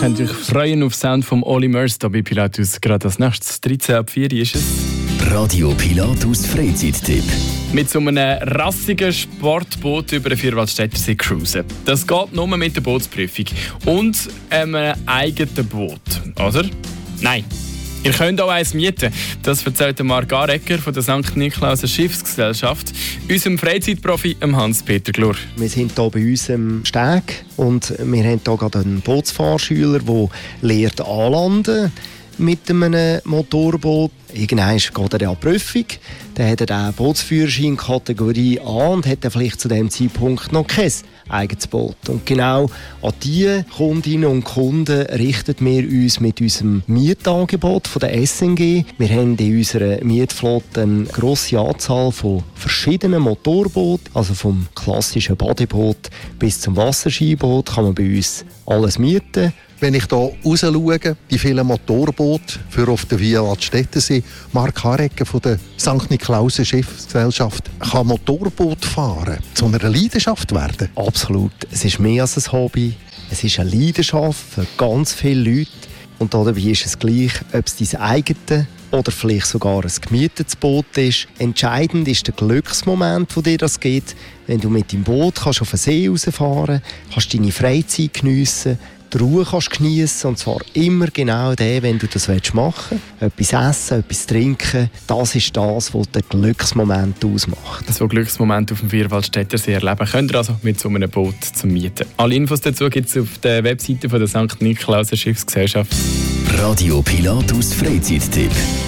könnt euch freuen auf Sound vom Oli Murs hier bei Pilatus. Gerade als nächstes, 13:04 ist es. Radio Pilatus Freizeittipp. Mit so einem rassigen Sportboot über den Vierwaldstättersee cruisen. Das geht nur mit der Bootsprüfung und einem eigenen Boot, oder? Nein. Ihr könnt auch eins mieten. Das erzählt Marc Arecker von der St. Niklauser Schiffsgesellschaft, unserem Freizeitprofi Hans-Peter Glur. Wir sind hier bei uns am Steg und wir haben hier gerade einen Bootsfahrschüler, der lernt anlanden mit einem Motorboot. Irgendwann geht er an die Prüfung, dann hat er den Bootsführerschein Kategorie A und hat dann vielleicht zu diesem Zeitpunkt noch kein eigenes Boot. Und genau an diese Kundinnen und Kunden richten wir uns mit unserem Mietangebot von der SNG. Wir haben in unserer Mietflotte eine grosse Anzahl von verschiedenen Motorbooten, also vom klassischen Bodyboot bis zum Wasserskiboot kann man bei uns alles mieten. Wenn ich hier raus schaue, die vielen Motorboote für auf der Vierwaldstättersee, Marc Arecker von der St. Niklauser Schiffsgesellschaft, kann Motorboot fahren zu einer Leidenschaft werden? Absolut. Es ist mehr als ein Hobby. Es ist eine Leidenschaft für ganz viele Leute. Und dabei ist es gleich, ob es dein eigenes oder vielleicht sogar ein gemietetes Boot ist. Entscheidend ist der Glücksmoment, wo dir das geht. Wenn du mit deinem Boot kannst auf den See rausfahren kannst, deine Freizeit geniessen, die Ruhe kannst geniessen, und zwar immer genau den, wenn du das machen willst. Etwas essen, etwas trinken, das ist das, was den Glücksmoment ausmacht. So Glücksmoment auf dem Vierwaldstättersee erleben könnt ihr also mit so einem Boot zum Mieten. Alle Infos dazu gibt es auf der Webseite von der St. Niklauser Schiffsgesellschaft. Radio Pilatus Freizeittipp.